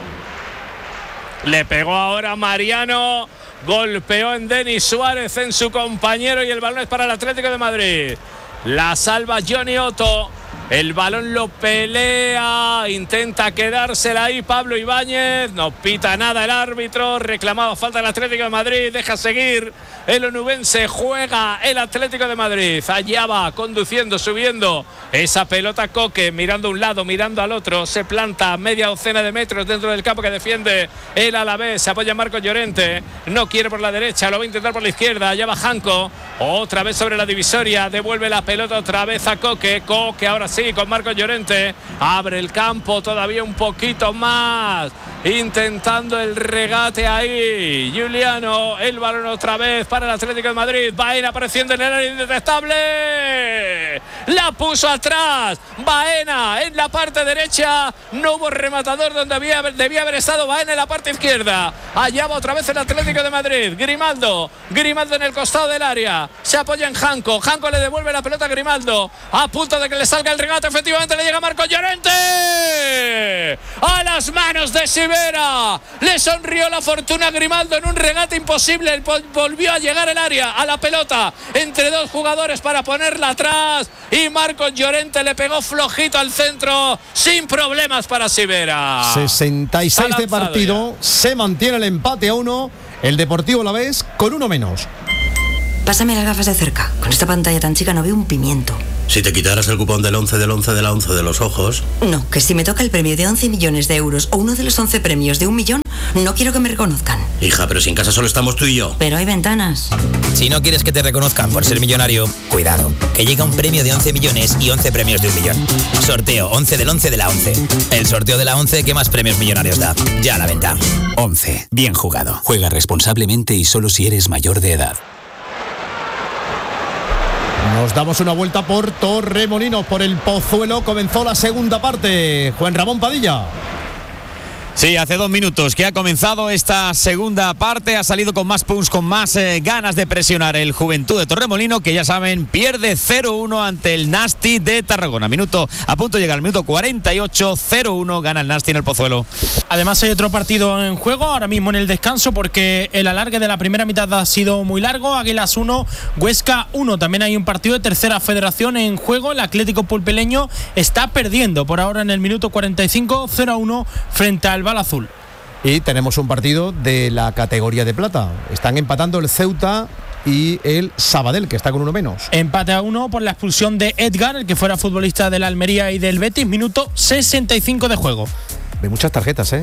Le pegó ahora Mariano, golpeó en Denis Suárez, en su compañero, y el balón es para el Atlético de Madrid. La salva Johnny Otto. El balón lo pelea, intenta quedársela ahí Pablo Ibáñez, no pita nada el árbitro, reclamaba falta el Atlético de Madrid, deja seguir el onubense, juega el Atlético de Madrid. Allá va, conduciendo, subiendo esa pelota Coque, mirando a un lado, mirando al otro, se planta a media docena de metros dentro del campo que defiende el Alavés, se apoya Marcos Llorente, no quiere por la derecha, lo va a intentar por la izquierda, allá va Janko, otra vez sobre la divisoria, devuelve la pelota otra vez a Coque, Coque ahora sí con Marcos Llorente, abre el campo todavía un poquito más, intentando el regate ahí Juliano, el balón otra vez para el Atlético de Madrid, Baena apareciendo en el área indetectable, la puso atrás Baena en la parte derecha, no hubo rematador donde debía haber estado Baena en la parte izquierda, allá va otra vez el Atlético de Madrid, Grimaldo en el costado del área, se apoya en Janko, Janko le devuelve la pelota a Grimaldo, a punto de que le salga el regate, efectivamente le llega Marcos Llorente a las manos de Sivera. Le sonrió la fortuna a Grimaldo en un regate imposible. Volvió a llegar el área, a la pelota entre dos jugadores para ponerla atrás, y Marcos Llorente le pegó flojito al centro sin problemas para Sivera. 66 de partido, se mantiene el empate a 1, el Deportivo Alavés con uno menos. Pásame las gafas de cerca. Con esta pantalla tan chica no veo un pimiento. Si te quitaras el cupón del 11 del 11 de la 11 de los ojos... No, que si me toca el premio de 11 millones de euros o uno de los 11 premios de 1 millón, no quiero que me reconozcan. Hija, pero si en casa solo estamos tú y yo. Pero hay ventanas. Si no quieres que te reconozcan por ser millonario, cuidado, que llega un premio de 11 millones y 11 premios de 1 millón. Sorteo 11 del 11 de la 11. El sorteo de la 11 que más premios millonarios da. Ya a la venta. 11. Bien jugado. Juega responsablemente y solo si eres mayor de edad. Nos damos una vuelta por Torremolinos, por el Pozuelo. Comenzó la segunda parte. Juan Ramón Padilla. Sí, hace 2 minutos que ha comenzado esta segunda parte. Ha salido con más punch, con más ganas de presionar el Juventud de Torremolino, que ya saben, pierde 0-1 ante el Nasti de Tarragona. A punto de llegar al minuto 48, 0-1 gana el Nasti en el Pozuelo. Además hay otro partido en juego ahora mismo en el descanso, porque el alargue de la primera mitad ha sido muy largo. Águilas 1, Huesca 1. También hay un partido de tercera federación en juego. El Atlético Pulpileño está perdiendo por ahora en el minuto 45, 0-1 frente al Bala Azul. Y tenemos un partido de la categoría de plata. Están empatando el Ceuta y el Sabadell, que está con uno menos. Empate a 1 por la expulsión de Edgar, el que fuera futbolista del Almería y del Betis. Minuto 65 de juego. De muchas tarjetas,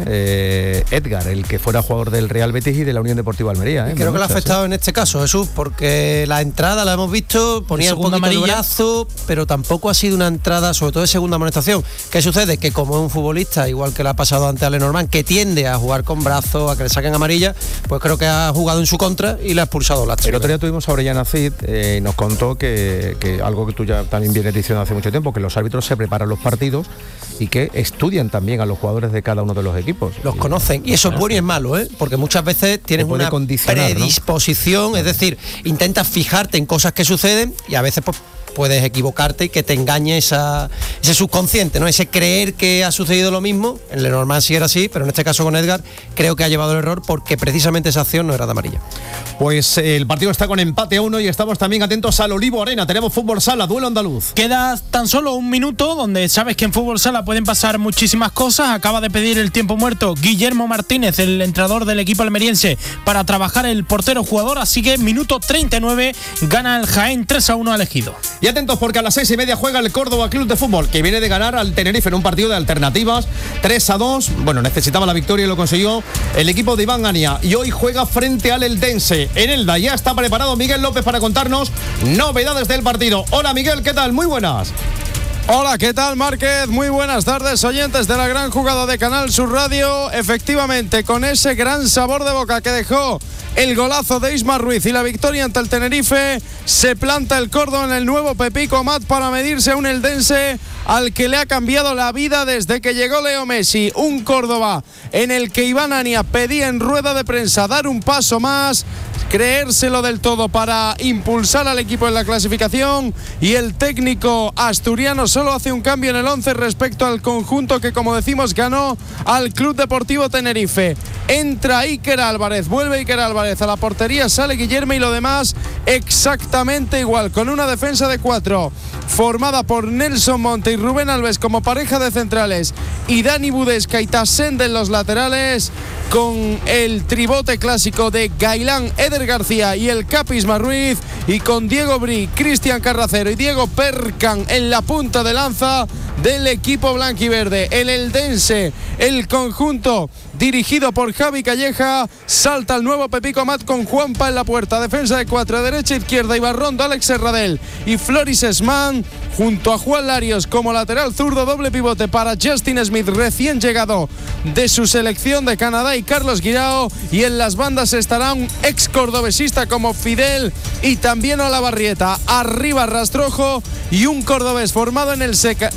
Edgar, el que fuera jugador del Real Betis y de la Unión Deportiva Almería. Creo que le ha afectado en este caso, Jesús, porque la entrada la hemos visto, ponía un poquito el brazo, pero tampoco ha sido una entrada, sobre todo de segunda amonestación. ¿Qué sucede? Que como es un futbolista, igual que le ha pasado ante a Lenormand, que tiende a jugar con brazos, a que le saquen amarilla, pues creo que ha jugado en su contra y le ha expulsado la. El otro día tuvimos a Orellana Cid, nos contó que algo que tú ya también vienes diciendo hace mucho tiempo, que los árbitros se preparan los partidos y que estudian también a los jugadores de cada uno de los equipos. Los conocen, y eso es bueno y es malo, porque muchas veces tienes una predisposición, ¿no? Es decir, intentas fijarte en cosas que suceden y a veces pues puedes equivocarte y que te engañe ese subconsciente, ¿no? Ese creer que ha sucedido lo mismo. En Lenormand sí era así, pero en este caso con Edgar creo que ha llevado el error, porque precisamente esa acción no era de amarilla. Pues el partido está con empate a 1 y estamos también atentos al Olivo Arena. Tenemos fútbol sala, duelo andaluz. Queda tan solo 1 minuto, donde sabes que en fútbol sala pueden pasar muchísimas cosas. Acaba de pedir el tiempo muerto Guillermo Martínez, el entrenador del equipo almeriense, para trabajar el portero jugador. Así que minuto 39, gana el Jaén 3-1 al Ejido. Y atentos, porque a las 6:30 juega el Córdoba Club de Fútbol, que viene de ganar al Tenerife en un partido de alternativas 3-2. Bueno, necesitaba la victoria y lo consiguió el equipo de Iván Ania. Y hoy juega frente al Eldense. En Elda ya está preparado Miguel López para contarnos novedades del partido. Hola Miguel, ¿qué tal? Muy buenas. Hola, ¿qué tal, Márquez? Muy buenas tardes, oyentes de la gran jugada de Canal Sur Radio. Efectivamente, con ese gran sabor de boca que dejó el golazo de Isma Ruiz y la victoria ante el Tenerife, se planta el Córdoba en el nuevo Pepico Amat para medirse a un eldense al que le ha cambiado la vida desde que llegó Leo Messi. Un Córdoba en el que Iván Ania pedía en rueda de prensa dar un paso más, creérselo del todo para impulsar al equipo en la clasificación, y el técnico asturiano solo hace un cambio en el 11 respecto al conjunto que, como decimos, ganó al Club Deportivo Tenerife. Entra Iker Álvarez, vuelve Iker Álvarez a la portería, sale Guillermo, y lo demás exactamente igual, con una defensa de 4 formada por Nelson Monte y Rubén Alves como pareja de centrales, y Dani Budesca y Tassende en los laterales, con el tribote clásico de Gailán, Eder García y el Capi Isma Ruiz, y con Diego Bri, Cristian Carracero y Diego Percan en la punta de lanza del equipo blanquiverde. El eldense, el conjunto dirigido por Javi Calleja, salta al nuevo Pepico Amat con Juanpa en la puerta, defensa de 4, derecha, izquierda, Ibarrondo, Alex Serradell y Floris Esman, junto a Juan Larios como lateral zurdo, doble pivote para Justin Smith, recién llegado de su selección de Canadá, y Carlos Guirao, y en las bandas estará un ex cordobesista como Fidel y también Olavarrieta. Arriba Rastrojo y un cordobés formado en el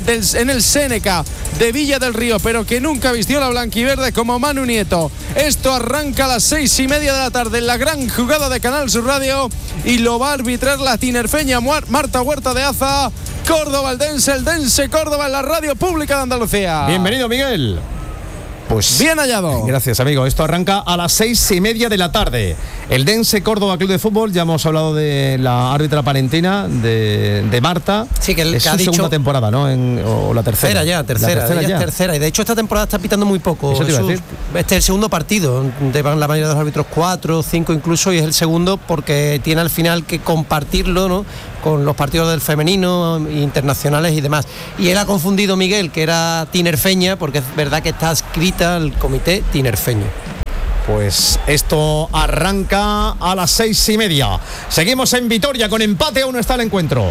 Séneca de Villa del Río, pero que nunca vistió la blanquiverde, como Manu Nieto. Esto arranca a las 6:30 de la tarde en la gran jugada de Canal Sur Radio, y lo va a arbitrar la tinerfeña Marta Huerta de Aza, Córdoba, el Dense Córdoba en la radio pública de Andalucía. Bienvenido, Miguel. Pues bien hallado. Gracias, amigo. Esto arranca a las 6:30 de la tarde. El Dense Córdoba Club de Fútbol, ya hemos hablado de la árbitra palentina, de Marta. Sí, que es su segunda temporada, ¿no? O la tercera. Tercera. Y de hecho esta temporada está pitando muy poco. Eso te iba a decir. Este es el segundo partido. Van la mayoría de los árbitros 4, 5 incluso, y es el segundo porque tiene al final que compartirlo, ¿no?, con los partidos del femenino, internacionales y demás. Y él ha confundido, Miguel, que era tinerfeña, porque es verdad que está adscrita al comité tinerfeño. Pues esto arranca a las 6:30. Seguimos en Vitoria con empate, aún no está el encuentro.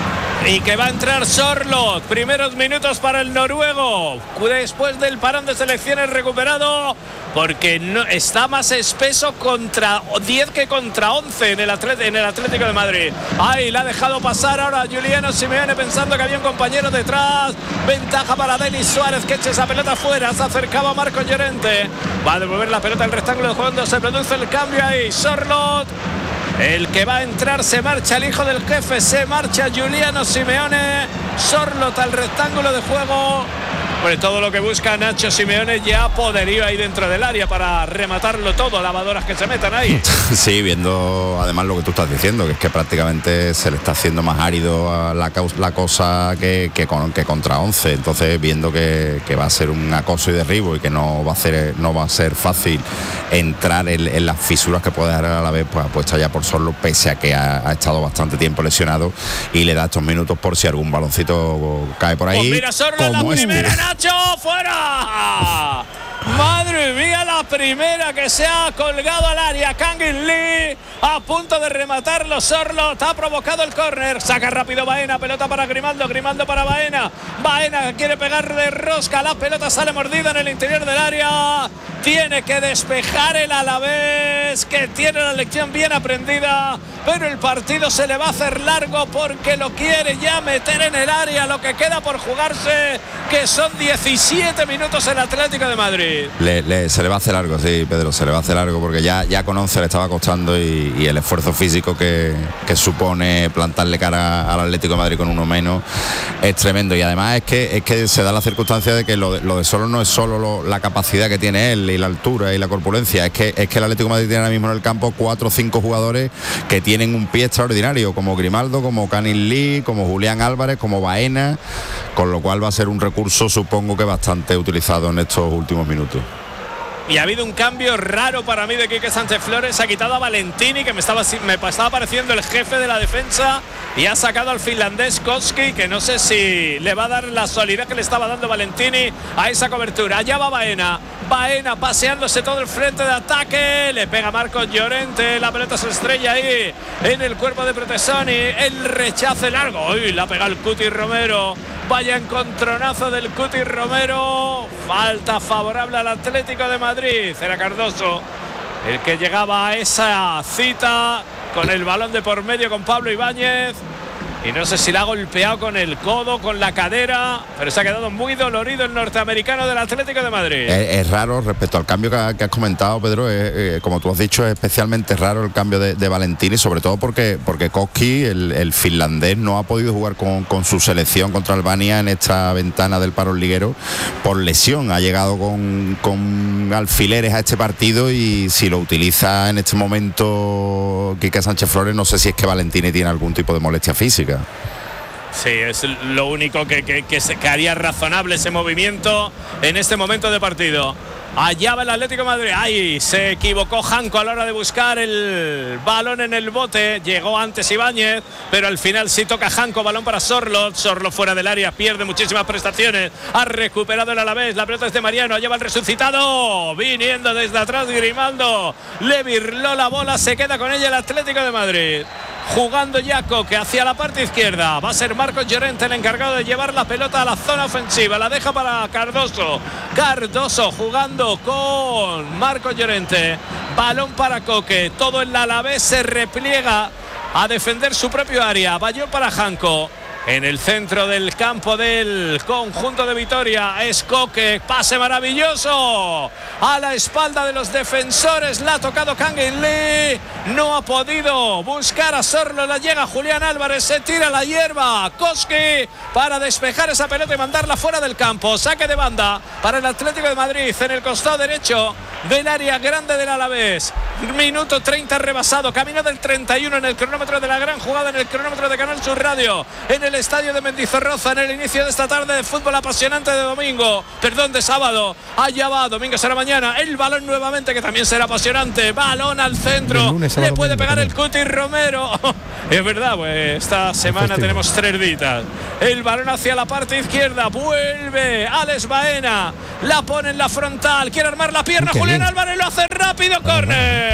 Y que va a entrar Sorloth. Primeros minutos para el noruego. Después del parón de selecciones recuperado. Porque no, está más espeso contra 10 que contra 11 en el Atlético de Madrid. Ahí la ha dejado pasar ahora Juliano Simeone pensando que había un compañero detrás. Ventaja para Denis Suárez que echa esa pelota fuera. Se acercaba Marcos Llorente. Va a devolver la pelota al rectángulo de juego. Se produce el cambio ahí. Sorloth. El que va a entrar, se marcha el hijo del jefe, se marcha Juliano Simeone. Sorloth al rectángulo de juego. Sobre todo lo que busca Nacho Simeone, ya poderío ahí dentro del área para rematarlo todo, lavadoras que se metan ahí. Sí, viendo además lo que tú estás diciendo, que es que prácticamente se le está haciendo más árido a la cosa que contra 11. Entonces, viendo que va a ser un acoso y derribo y que no va a ser fácil entrar en las fisuras que puede dar a la vez, pues apuesta ya por Sorloth, pese a que ha estado bastante tiempo lesionado, y le da estos minutos por si algún baloncito cae por ahí. Pues mira, Sorloth, la primera, Nacho, fuera. Madre mía, la primera que se ha colgado al área. Kangin Lee a punto de rematarlo. Sorloth ha provocado el córner. Saca rápido Baena, pelota para Grimaldo para Baena. Baena quiere pegar de rosca. La pelota sale mordida en el interior del área. Tiene que despejar el Alavés, que tiene la lección bien aprendida, pero el partido se le va a hacer largo porque lo quiere ya meter en el área. Lo que queda por jugarse, que son 17 minutos el Atlético de Madrid. Se le va a hacer largo, sí, Pedro, se le va a hacer largo porque ya con 11 le estaba costando, y el esfuerzo físico que supone plantarle cara al Atlético de Madrid con uno menos es tremendo. Y además es que se da la circunstancia de que lo de Sorloth no es solo la capacidad que tiene él y la altura y la corpulencia, es que el Atlético de Madrid tiene ahora mismo en el campo 4 o 5 jugadores que tienen un pie extraordinario, como Grimaldo, como Kangin Lee, como Julián Álvarez, como Baena, con lo cual va a ser un recurso, supongo que bastante utilizado en estos últimos minutos. Y ha habido un cambio raro para mí de Quique Sánchez Flores. Ha quitado a Valentini, que me estaba pareciendo el jefe de la defensa, y ha sacado al finlandés Koski, que no sé si le va a dar la solidez que le estaba dando Valentini a esa cobertura. Allá va Baena paseándose todo el frente de ataque. Le pega Marcos Llorente, la pelota se estrella ahí en el cuerpo de Protesoni. El rechace largo. Uy, la pega el Cuti Romero. Vaya encontronazo del Cuti Romero. Falta favorable al Atlético de Madrid. Era Cardoso el que llegaba a esa cita con el balón de por medio con Pablo Ibáñez. Y no sé si la ha golpeado con el codo, con la cadera, pero se ha quedado muy dolorido el norteamericano del Atlético de Madrid. Es raro respecto al cambio que has comentado, Pedro. Como tú has dicho, es especialmente raro el cambio de Valentini, sobre todo porque Koski, el finlandés, no ha podido jugar con su selección contra Albania en esta ventana del parón liguero por lesión. Ha llegado con alfileres a este partido, y si lo utiliza en este momento Quique Sánchez Flores, no sé si es que Valentini tiene algún tipo de molestia física. Sí, es lo único que haría razonable ese movimiento en este momento de partido. Allá va el Atlético de Madrid. Ahí se equivocó Janko a la hora de buscar el balón en el bote. Llegó antes Ibáñez, pero al final sí toca Janko. Balón para Sorloth. Sorloth fuera del área, pierde muchísimas prestaciones. Ha recuperado el Alavés. La pelota es de Mariano. Allá va el resucitado. Viniendo desde atrás Grimaldo. Le virló la bola. Se queda con ella el Atlético de Madrid. Jugando ya Coque hacia la parte izquierda. Va a ser Marcos Llorente el encargado de llevar la pelota a la zona ofensiva. La deja para Cardoso. Cardoso jugando con Marcos Llorente. Balón para Coque. Todo el Alavés se repliega a defender su propio área. Bayón para Janko. en el centro del campo del conjunto de Vitoria. Es Coque, pase maravilloso a la espalda de los defensores, la ha tocado Kangin Lee, no ha podido buscar a Sorlo, la llega Julián Álvarez, se tira la hierba Koski para despejar esa pelota y mandarla fuera del campo. Saque de banda para el Atlético de Madrid en el costado derecho del área grande del Alavés. Minuto 30 rebasado, camino del 31 en el cronómetro de la gran jugada, en el cronómetro de Canal Sur Radio, en el estadio de Mendizorroza, en el inicio de esta tarde de fútbol apasionante de sábado. Allá va, domingo será mañana, el balón nuevamente, que también será apasionante. Balón al centro, le puede pegar el Cuti Romero. Es verdad, pues esta semana tenemos 3 ditas. El balón hacia la parte izquierda, vuelve Alex Baena, la pone en la frontal, quiere armar la pierna, Julián Álvarez lo hace rápido, córner.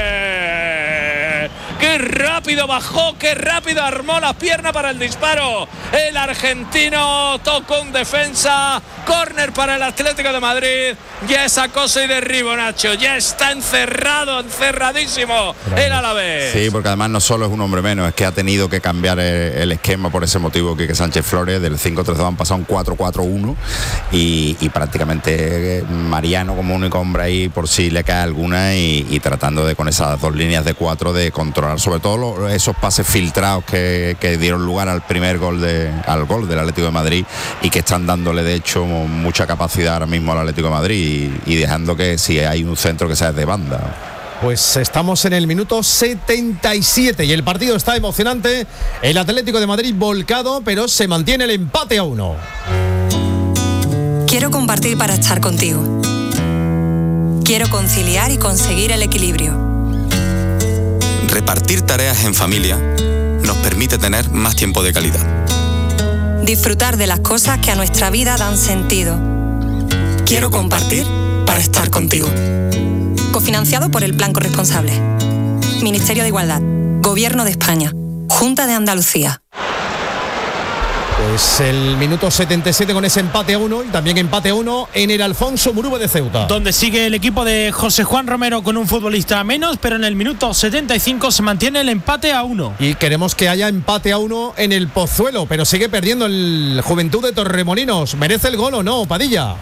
Qué rápido bajó, qué rápido armó la pierna para el disparo. El argentino tocó un defensa, córner para el Atlético de Madrid. Ya es acoso y derribo, Nacho, ya está encerradísimo el Alavés. Sí, porque además no solo es un hombre menos, es que ha tenido que cambiar el esquema por ese motivo. Quique Sánchez Flores, del 5-3-2 han pasado un 4-4-1 y prácticamente Mariano como único hombre ahí por si le cae alguna y tratando de con esas 2 líneas de 4 de controlar sobre todo esos pases filtrados que dieron lugar al gol del Atlético de Madrid y que están dándole de hecho mucha capacidad ahora mismo al Atlético de Madrid y dejando que si hay un centro que sea de banda. Pues estamos en el minuto 77 y el partido está emocionante. El Atlético de Madrid volcado, pero se mantiene el empate a 1. Quiero compartir para estar contigo. Quiero conciliar y conseguir el equilibrio. Repartir tareas en familia nos permite tener más tiempo de calidad. Disfrutar de las cosas que a nuestra vida dan sentido. Quiero compartir para estar contigo. Cofinanciado por el Plan Corresponsable. Ministerio de Igualdad. Gobierno de España. Junta de Andalucía. Pues el minuto 77 con ese empate a 1 y también empate a 1 en el Alfonso Murube de Ceuta. Donde sigue el equipo de José Juan Romero con un futbolista menos, pero en el minuto 75 se mantiene el empate a 1. Y queremos que haya empate a 1 en el Pozuelo, pero sigue perdiendo el Juventud de Torremolinos. ¿Merece el gol o no, Padilla?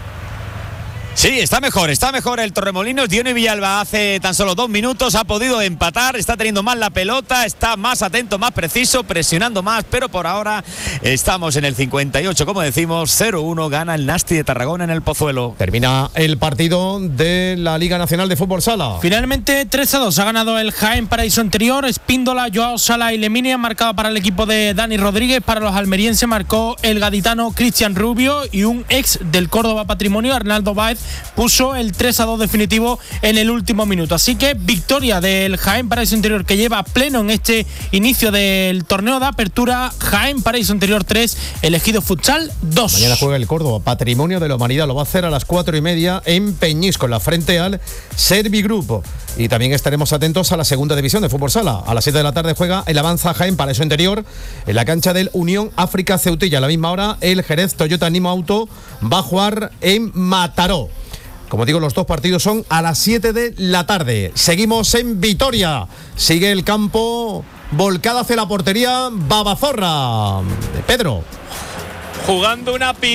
Sí, está mejor el Torremolinos. Diony Villalba hace tan solo 2 minutos ha podido empatar, está teniendo más la pelota, está más atento, más preciso, presionando más, pero por ahora estamos en el 58, como decimos, 0-1, gana el Nasti de Tarragona en el Pozuelo. Termina el partido de la Liga Nacional de Fútbol Sala. Finalmente 3-2 ha ganado el Jaén Paraíso Interior. Espíndola, Joao Sala y Lemini han marcado para el equipo de Dani Rodríguez. Para los almerienses marcó el gaditano Cristian Rubio y un ex del Córdoba Patrimonio, Arnaldo Báez, puso el 3-2 definitivo en el último minuto. Así que victoria del Jaén Paraíso Interior, que lleva pleno en este inicio del torneo de apertura. Jaén Paraíso Interior 3, el Ejido Futsal 2. Mañana juega el Córdoba Patrimonio de la Humanidad, lo va a hacer a las 4:30 en Peñíscola, la frente al Servigrupo. Y también estaremos atentos a la segunda división de fútbol sala. A las 7 de la tarde juega el Avanza Jaén Paraíso Interior en la cancha del Unión África Ceutilla. A la misma hora el Jerez Toyota Nimo Auto va a jugar en Mataró. Como digo, los 2 partidos son a las 7 de la tarde. Seguimos en Vitoria. Sigue el campo volcado hacia la portería Babazorra. Pedro. Jugando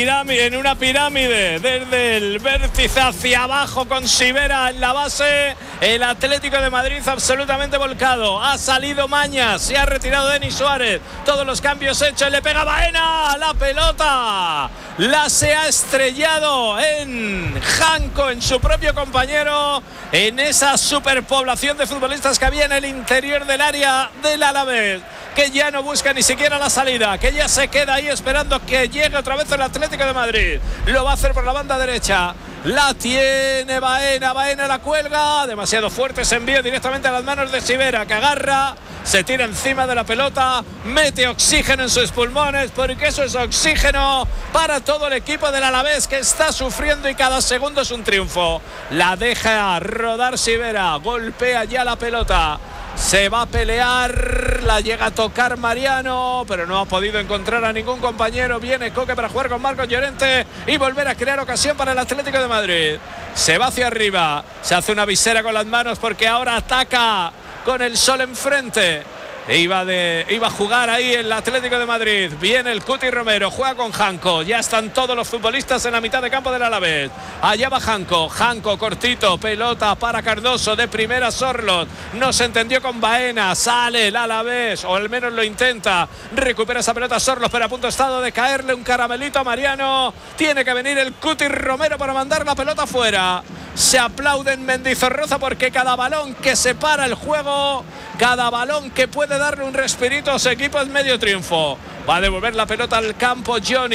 en una pirámide desde el vértice hacia abajo con Sivera en la base. El Atlético de Madrid absolutamente volcado. Ha salido Mañas, se ha retirado Denis Suárez. Todos los cambios hechos, le pega Baena. La pelota se ha estrellado en Janco, en su propio compañero, en esa superpoblación de futbolistas que había en el interior del área del Alavés, que ya no busca ni siquiera la salida, que ya se queda ahí esperando que llegue otra vez el Atlético de Madrid. Lo va a hacer por la banda derecha. La tiene Baena la cuelga. Demasiado fuerte ese envío directamente a las manos de Sivera, que agarra, se tira encima de la pelota, mete oxígeno en sus pulmones, porque eso es oxígeno para todo el equipo del Alavés, que está sufriendo y cada segundo es un triunfo. La deja rodar Sivera, golpea ya la pelota. Se va a pelear, la llega a tocar Mariano, pero no ha podido encontrar a ningún compañero. Viene Coque para jugar con Marcos Llorente y volver a crear ocasión para el Atlético de Madrid. Se va hacia arriba, se hace una visera con las manos porque ahora ataca con el sol enfrente. Iba a jugar ahí el Atlético de Madrid. Viene el Cuti Romero, juega con Janko. Ya están todos los futbolistas en la mitad de campo del Alavés. Allá va Janko cortito, pelota para Cardoso, de primera Sorloth. No se entendió con Baena, sale el Alavés, o al menos lo intenta. Recupera esa pelota Sorloth, pero a punto estado de caerle un caramelito a Mariano. Tiene que venir el Cuti Romero para mandar la pelota fuera. Se aplaude en Mendizorroza porque cada balón que separa el juego, cada balón que puede darle un respirito a su equipo es medio triunfo. Va a devolver la pelota al campo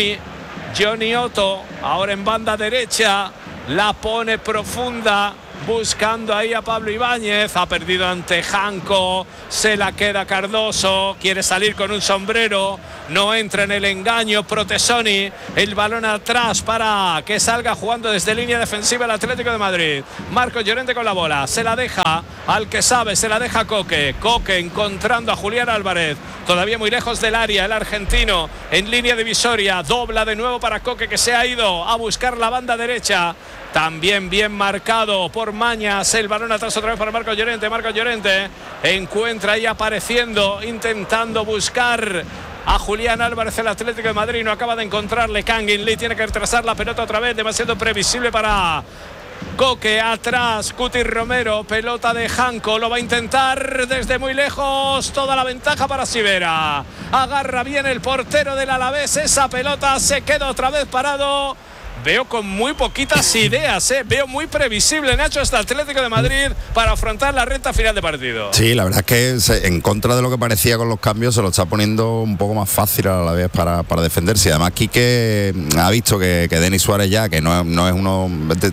Johnny Otto, ahora en banda derecha, la pone profunda, buscando ahí a Pablo Ibáñez. Ha perdido ante Janko, se la queda Cardoso, quiere salir con un sombrero, no entra en el engaño Protesoni. El balón atrás para que salga jugando desde línea defensiva el Atlético de Madrid. Marcos Llorente con la bola, se la deja al que sabe, se la deja Coque encontrando a Julián Álvarez, todavía muy lejos del área el argentino, en línea divisoria, dobla de nuevo para Coque, que se ha ido a buscar la banda derecha. También bien marcado por Mañas. El balón atrás otra vez para Marcos Llorente. Marcos Llorente encuentra ahí apareciendo, intentando buscar a Julián Álvarez, el Atlético de Madrid. No acaba de encontrarle. Kangin Lee tiene que retrasar la pelota otra vez. Demasiado previsible para Coque. Atrás Cuti Romero. Pelota de Janko. Lo va a intentar desde muy lejos. Toda la ventaja para Sivera. Agarra bien el portero del Alavés. Esa pelota se queda otra vez parado. Veo con muy poquitas ideas, veo muy previsible, Nacho, este Atlético de Madrid para afrontar la recta final de partido. Sí, la verdad es que en contra de lo que parecía con los cambios, se lo está poniendo un poco más fácil a la vez para defenderse. Y además Quique ha visto que Denis Suárez ya, que no es uno,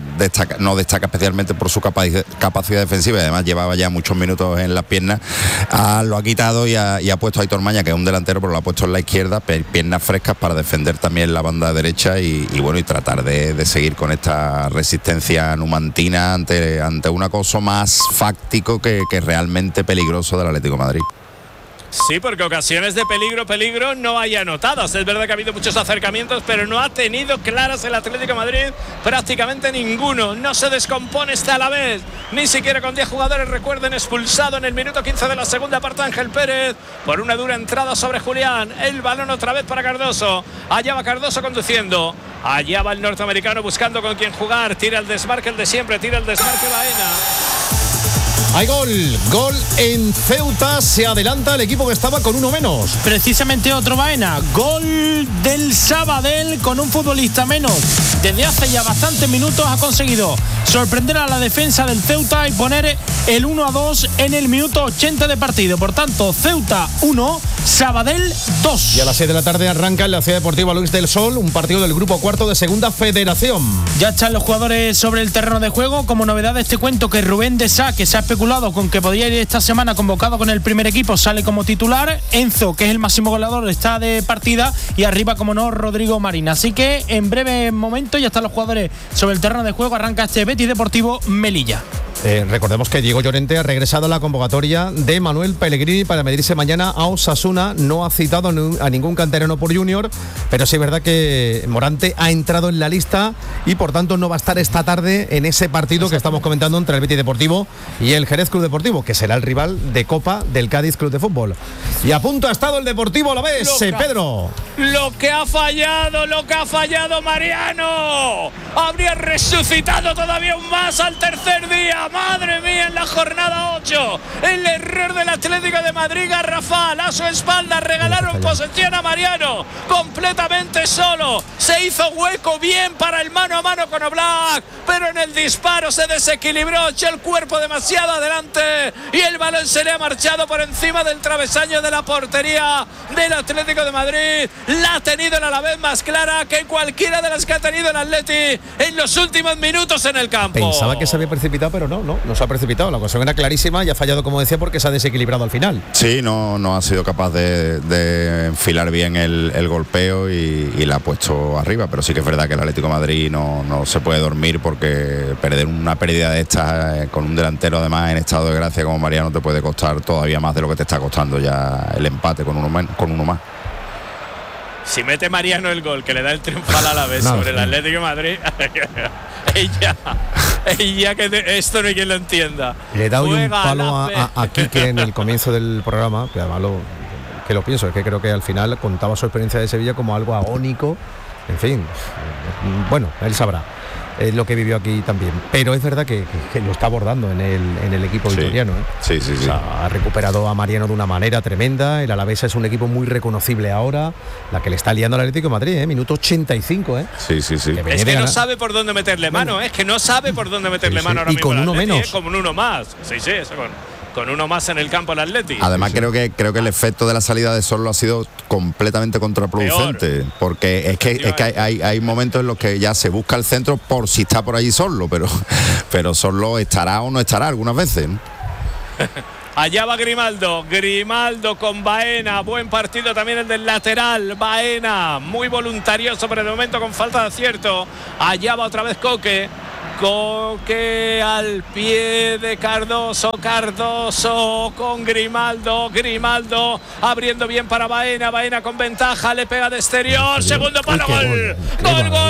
no destaca especialmente por su capacidad defensiva, y además llevaba ya muchos minutos en las piernas, lo ha quitado y ha puesto a Aitor Maña, que es un delantero, pero lo ha puesto en la izquierda, piernas frescas para defender también la banda derecha y tratar de seguir con esta resistencia numantina ante un acoso más fáctico que realmente peligroso del Atlético de Madrid. Sí, porque ocasiones de peligro no hay anotadas. Es verdad que ha habido muchos acercamientos, pero no ha tenido claras el Atlético de Madrid prácticamente ninguno. No se descompone esta Alavés, ni siquiera con 10 jugadores. Recuerden, expulsado en el minuto 15 de la segunda parte Ángel Pérez por una dura entrada sobre Julián. El balón otra vez para Cardoso. Allá va Cardoso conduciendo. Allá va el norteamericano buscando con quién jugar. Tira el desmarque, el de siempre. Tira el desmarque Baena. Hay gol en Ceuta, se adelanta el equipo que estaba con uno menos. Precisamente otro Baena, gol del Sabadell con un futbolista menos. Desde hace ya bastantes minutos ha conseguido sorprender a la defensa del Ceuta y poner el 1-2 en el minuto 80 de partido. Por tanto, Ceuta 1, Sabadell 2. Y a las 6 de la tarde arranca en la Ciudad Deportiva Luis del Sol un partido del grupo cuarto de Segunda Federación. Ya están los jugadores sobre el terreno de juego. Como novedad de este cuento, que Rubén de Sá, que se ha especulado con que podría ir esta semana convocado con el primer equipo, sale como titular. Enzo, que es el máximo goleador, está de partida, y arriba, como no, Rodrigo Marín. Así que en breve momento ya están los jugadores sobre el terreno de juego. Arranca este Betis Deportivo Melilla. Recordemos que Diego Llorente ha regresado a la convocatoria de Manuel Pellegrini para medirse mañana a Osasuna. No ha citado a ningún canterano por Junior, pero sí es verdad que Morante ha entrado en la lista y por tanto no va a estar esta tarde en ese partido que estamos comentando entre el Betis Deportivo y el Jerez Club Deportivo, que será el rival de Copa del Cádiz Club de Fútbol. Y a punto ha estado el Deportivo Alavés, Pedro. Lo que ha fallado Mariano. Habría resucitado todavía aún más al tercer día. Madre mía, en la jornada 8. El error del Atlético de Madrid, garrafal, a su espalda. Regalaron posesión a Mariano. Completamente solo. Se hizo hueco bien para el mano a mano con Oblak, pero en el disparo se desequilibró, echó el cuerpo demasiado adelante y el balón se le ha marchado por encima del travesaño de la portería del Atlético de Madrid. La ha tenido el Alavés más clara que cualquiera de las que ha tenido el Atleti en los últimos minutos en el campo. Pensaba que se había precipitado, pero no se ha precipitado. La ocasión era clarísima y ha fallado, como decía, porque se ha desequilibrado al final. Sí, no ha sido capaz de enfilar bien el golpeo y la ha puesto arriba, pero sí que es verdad que el Atlético de Madrid no se puede dormir, porque perder una pérdida de estas con un delantero además en estado de gracia como Mariano te puede costar todavía más de lo que te está costando ya el empate con uno más. Si mete Mariano el gol que le da el triunfo al Alavés sobre el Atlético de Madrid, ella que esto no hay quien lo entienda. Le he dado un palo a Quique en el comienzo del programa, que además lo pienso, es que creo que al final contaba su experiencia de Sevilla como algo agónico. En fin, bueno, él sabrá lo que vivió aquí también, pero es verdad que lo está abordando en el equipo vitoriano. Sí. O sea, ha recuperado a Mariano de una manera tremenda. El Alavés es un equipo muy reconocible ahora, la que le está liando al Atlético de Madrid, minuto 85. Sí. Es que no sabe por dónde meterle mano, es que no sabe por dónde meterle mano ahora y mismo. con uno menos. Con uno más. Sí, eso con uno más en el campo el Atlético. Además creo que el efecto de la salida de Sorlo ha sido completamente contraproducente. Peor. Porque es que hay momentos en los que ya se busca el centro por si está por allí Sorlo, pero Sorlo estará o no estará algunas veces, ¿no? Allá va Grimaldo con Baena, buen partido también el del lateral, Baena, muy voluntarioso, pero de momento con falta de acierto. Allá va otra vez Coque al pie de Cardoso con Grimaldo abriendo bien para Baena con ventaja, le pega de exterior, segundo palo, gol.